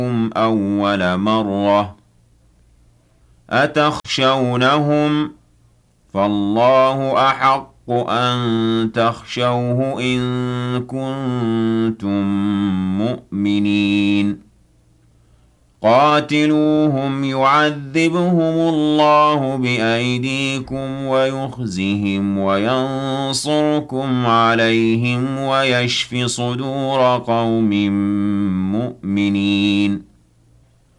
أول مرة أتخشونهم فالله أحق أن تخشوه إن كنتم مؤمنين قاتلوهم يعذبهم الله بأيديكم ويخزهم وينصركم عليهم ويشف صدور قوم مؤمنين